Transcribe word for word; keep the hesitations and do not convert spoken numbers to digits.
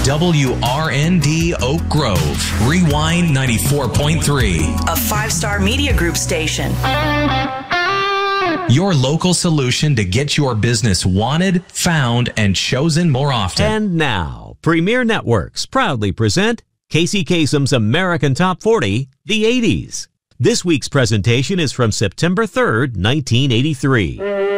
W R N D Oak Grove. Rewind ninety-four point three. A five-star media group station. Your local solution to get your business wanted, found, and chosen more often. And now, Premier Networks proudly present Casey Kasem's American Top forty, the eighties. This week's presentation is from September third, nineteen eighty-three.